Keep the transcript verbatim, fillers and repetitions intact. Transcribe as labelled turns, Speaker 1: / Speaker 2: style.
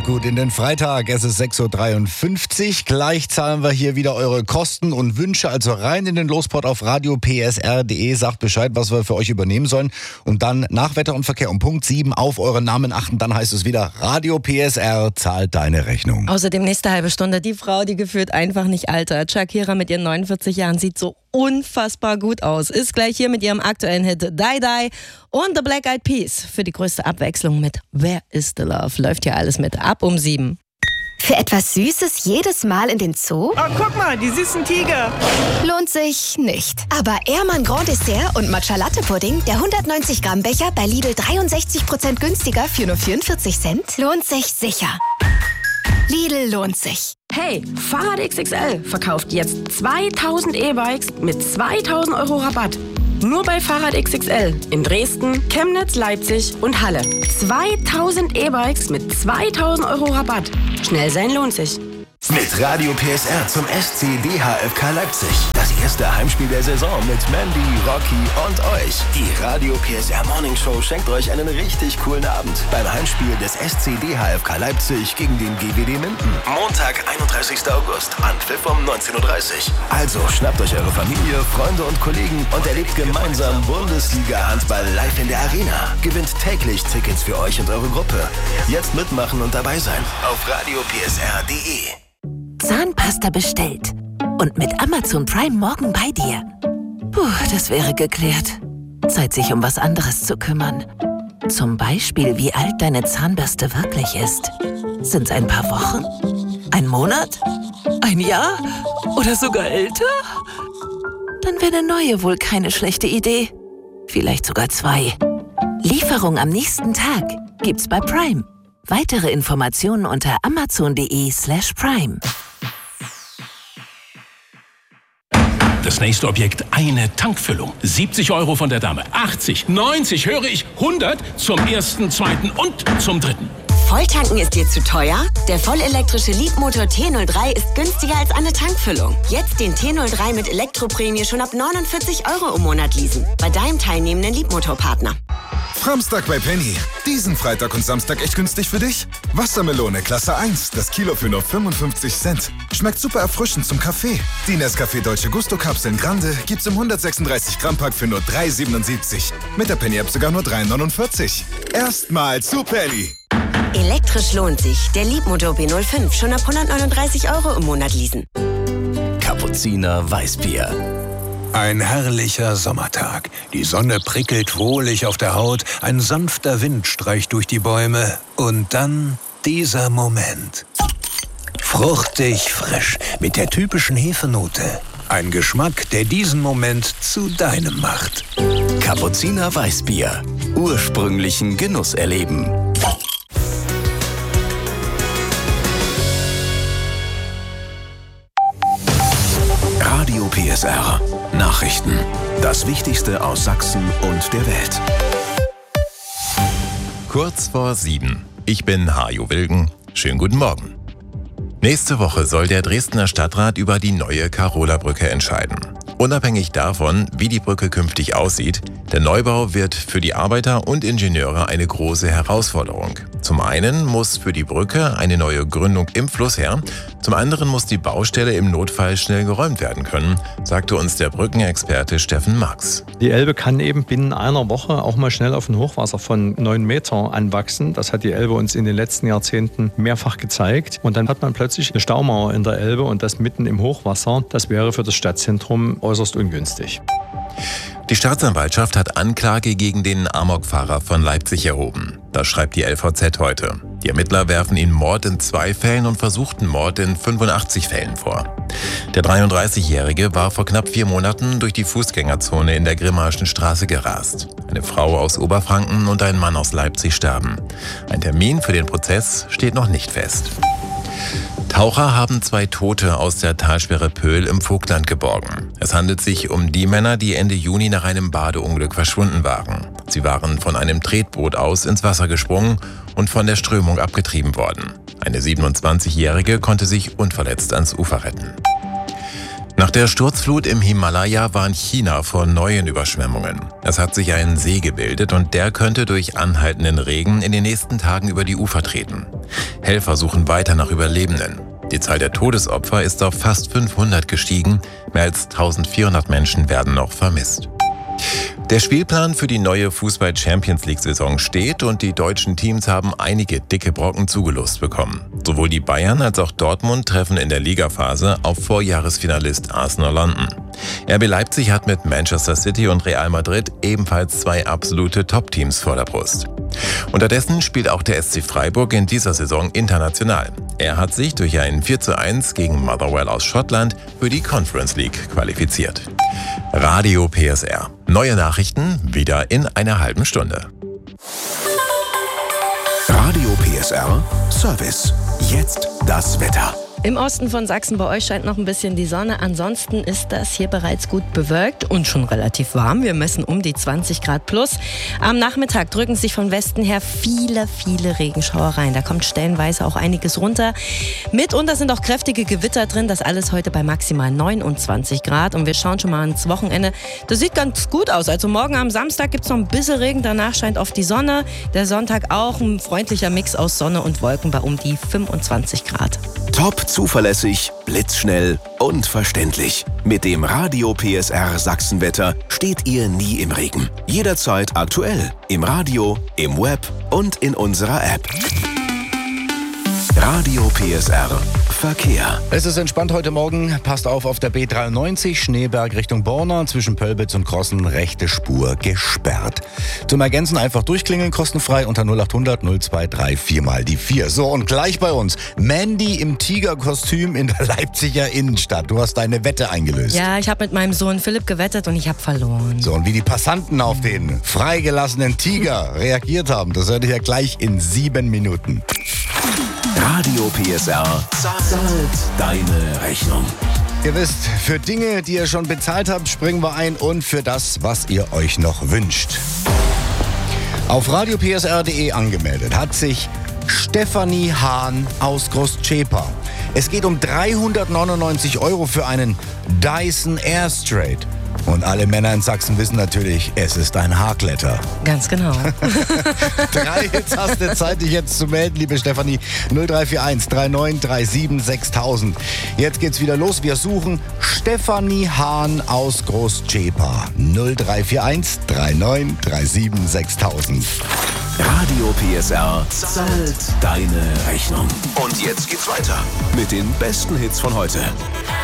Speaker 1: gut in den Freitag. Es ist sechs Uhr dreiundfünfzig. Gleich zahlen wir hier wieder eure Kosten und Wünsche. Also rein in den Lospot auf radio p s r punkt d e. Sagt Bescheid, was wir für euch übernehmen sollen. Und dann nach Wetter und Verkehr um Punkt sieben auf euren Namen achten. Dann heißt es wieder, Radio P S R zahlt deine Rechnung.
Speaker 2: Außerdem nächste halbe Stunde die Frau, die gefühlt einfach nicht altert. Shakira mit ihren neunundvierzig Jahren sieht so unfassbar gut aus. Ist gleich hier mit ihrem aktuellen Hit Die Die und The Black Eyed Peas für die größte Abwechslung mit Where is the Love? Läuft hier alles mit ab um sieben.
Speaker 3: Für etwas Süßes jedes Mal in den Zoo?
Speaker 4: Oh, guck mal, die süßen Tiger.
Speaker 3: Lohnt sich nicht. Aber Ehrmann Grand Dessert und Matcha Latte Pudding, der hundertneunzig Gramm Becher bei Lidl dreiundsechzig Prozent günstiger für nur vierundvierzig Cent, lohnt sich sicher. Lidl lohnt sich.
Speaker 5: Hey, Fahrrad X X L verkauft jetzt zweitausend E-Bikes mit zweitausend Euro Rabatt. Nur bei Fahrrad X X L in Dresden, Chemnitz, Leipzig und Halle. zweitausend E-Bikes mit zweitausend Euro Rabatt. Schnell sein lohnt sich.
Speaker 6: Mit Radio P S R zum S C D H F K Leipzig. Das erste Heimspiel der Saison mit Mandy, Rocky und euch. Die Radio P S R Morning Show schenkt euch einen richtig coolen Abend beim Heimspiel des S C D H F K Leipzig gegen den G W D Minden. Montag, einunddreißigster August, Anpfiff um neunzehn Uhr dreißig. Also schnappt euch eure Familie, Freunde und Kollegen und erlebt gemeinsam Bundesliga-Handball live in der Arena. Gewinnt täglich Tickets für euch und eure Gruppe. Jetzt mitmachen und dabei sein auf radio p s r punkt d e.
Speaker 7: Zahnpasta bestellt. Und mit Amazon Prime morgen bei dir. Puh, das wäre geklärt. Zeit, sich um was anderes zu kümmern. Zum Beispiel, wie alt deine Zahnbürste wirklich ist. Sind's ein paar Wochen? Ein Monat? Ein Jahr? Oder sogar älter? Dann wäre eine neue wohl keine schlechte Idee. Vielleicht sogar zwei. Lieferung am nächsten Tag gibt's bei Prime. Weitere Informationen unter amazon punkt d e slash prime.
Speaker 8: Das nächste Objekt, eine Tankfüllung. siebzig Euro von der Dame. achtzig, neunzig, höre ich, hundert zum ersten, zweiten und zum dritten.
Speaker 9: Volltanken ist dir zu teuer? Der vollelektrische Leapmotor T null drei ist günstiger als eine Tankfüllung. Jetzt den T null drei mit Elektroprämie schon ab neunundvierzig Euro im Monat leasen. Bei deinem teilnehmenden Leapmotor-Partner.
Speaker 10: Framstag bei Penny. Diesen Freitag und Samstag echt günstig für dich? Wassermelone Klasse eins, das Kilo für nur fünfundfünfzig Cent. Schmeckt super erfrischend zum Kaffee. Die Nescafé Dolce Gusto Kapseln Grande gibt's im hundertsechsunddreißig Gramm Pack für nur drei siebenundsiebzig. Mit der Penny App sogar nur drei neunundvierzig. Erstmal zu Penny.
Speaker 9: Elektrisch lohnt sich. Der Leapmotor B null fünf schon ab hundertneununddreißig Euro im Monat leasen.
Speaker 6: Kapuziner Weißbier.
Speaker 11: Ein herrlicher Sommertag. Die Sonne prickelt wohlig auf der Haut, ein sanfter Wind streicht durch die Bäume und dann dieser Moment. Fruchtig frisch mit der typischen Hefenote. Ein Geschmack, der diesen Moment zu deinem macht.
Speaker 6: Kapuziner Weißbier. Ursprünglichen Genuss erleben. Radio P S R. Nachrichten. Das Wichtigste aus Sachsen und der Welt.
Speaker 12: Kurz vor sieben. Ich bin Hajo Wilgen. Schönen guten Morgen. Nächste Woche soll der Dresdner Stadtrat über die neue Karola-Brücke entscheiden. Unabhängig davon, wie die Brücke künftig aussieht, der Neubau wird für die Arbeiter und Ingenieure eine große Herausforderung. Zum einen muss für die Brücke eine neue Gründung im Fluss her, zum anderen muss die Baustelle im Notfall schnell geräumt werden können, sagte uns der Brückenexperte Steffen Max.
Speaker 13: Die Elbe kann eben binnen einer Woche auch mal schnell auf ein Hochwasser von neun Meter anwachsen. Das hat die Elbe uns in den letzten Jahrzehnten mehrfach gezeigt. Und dann hat man plötzlich eine Staumauer in der Elbe und das mitten im Hochwasser. Das wäre für das Stadtzentrum äußerst ungünstig.
Speaker 12: Die Staatsanwaltschaft hat Anklage gegen den Amokfahrer von Leipzig erhoben. Das schreibt die L V Z heute. Die Ermittler werfen ihn Mord in zwei Fällen und versuchten Mord in fünfundachtzig Fällen vor. Der dreiunddreißigjährige war vor knapp vier Monaten durch die Fußgängerzone in der Grimmaschen Straße gerast. Eine Frau aus Oberfranken und ein Mann aus Leipzig starben. Ein Termin für den Prozess steht noch nicht fest. Taucher haben zwei Tote aus der Talsperre Pöhl im Vogtland geborgen. Es handelt sich um die Männer, die Ende Juni nach einem Badeunglück verschwunden waren. Sie waren von einem Tretboot aus ins Wasser gesprungen und von der Strömung abgetrieben worden. Eine siebenundzwanzigjährige konnte sich unverletzt ans Ufer retten. Nach der Sturzflut im Himalaya warnt China vor neuen Überschwemmungen. Es hat sich ein See gebildet und der könnte durch anhaltenden Regen in den nächsten Tagen über die Ufer treten. Helfer suchen weiter nach Überlebenden. Die Zahl der Todesopfer ist auf fast fünfhundert gestiegen. Mehr als eintausendvierhundert Menschen werden noch vermisst. Der Spielplan für die neue Fußball-Champions-League-Saison steht und die deutschen Teams haben einige dicke Brocken zugelost bekommen. Sowohl die Bayern als auch Dortmund treffen in der Ligaphase auf Vorjahresfinalist Arsenal London. R B Leipzig hat mit Manchester City und Real Madrid ebenfalls zwei absolute Top-Teams vor der Brust. Unterdessen spielt auch der S C Freiburg in dieser Saison international. Er hat sich durch ein vier zu eins gegen Motherwell aus Schottland für die Conference League qualifiziert. Radio P S R. Neue Nachrichten wieder in einer halben Stunde.
Speaker 6: Radio P S R Service. Jetzt das Wetter.
Speaker 2: Im Osten von Sachsen, bei euch scheint noch ein bisschen die Sonne. Ansonsten ist das hier bereits gut bewölkt und schon relativ warm. Wir messen um die zwanzig Grad plus. Am Nachmittag drücken sich von Westen her viele, viele Regenschauer rein. Da kommt stellenweise auch einiges runter. Mitunter sind auch kräftige Gewitter drin. Das alles heute bei maximal neunundzwanzig Grad. Und wir schauen schon mal ins Wochenende. Das sieht ganz gut aus. Also morgen am Samstag gibt es noch ein bisschen Regen. Danach scheint oft die Sonne. Der Sonntag auch ein freundlicher Mix aus Sonne und Wolken bei um die fünfundzwanzig Grad.
Speaker 6: Top zuverlässig, blitzschnell und verständlich. Mit dem Radio P S R Sachsenwetter steht ihr nie im Regen. Jederzeit aktuell. Im Radio, im Web und in unserer App. Radio P S R Verkehr.
Speaker 1: Es ist entspannt heute Morgen. Passt auf auf der B dreiundneunzig, Schneeberg Richtung Borna. Zwischen Pölbitz und Krossen rechte Spur gesperrt. Zum Ergänzen einfach durchklingeln, kostenfrei unter null achthundert null zwei drei vier mal die vier. So, und gleich bei uns Mandy im Tigerkostüm in der Leipziger Innenstadt. Du hast deine Wette eingelöst.
Speaker 2: Ja, ich habe mit meinem Sohn Philipp gewettet und ich habe verloren.
Speaker 1: So, und wie die Passanten auf den freigelassenen Tiger reagiert haben, das hört ihr ja gleich in sieben Minuten.
Speaker 6: Radio P S R zahlt deine Rechnung.
Speaker 1: Ihr wisst, für Dinge, die ihr schon bezahlt habt, springen wir ein und für das, was ihr euch noch wünscht. Auf radio p s r punkt d e angemeldet hat sich Stefanie Hahn aus Großzschäper. Es geht um dreihundertneunundneunzig Euro für einen Dyson Airstraight. Und alle Männer in Sachsen wissen natürlich, es ist ein Haarkletter.
Speaker 2: Ganz genau.
Speaker 1: Drei Hits hast du Zeit, dich jetzt zu melden, liebe Stefanie. null drei vier eins drei neun drei sieben sechstausend. Jetzt geht's wieder los. Wir suchen Stefanie Hahn aus Großzschäper. null drei vier eins drei neun drei sieben sechstausend.
Speaker 6: Radio P S R zahlt deine Rechnung. Und jetzt geht's weiter mit den besten Hits von heute.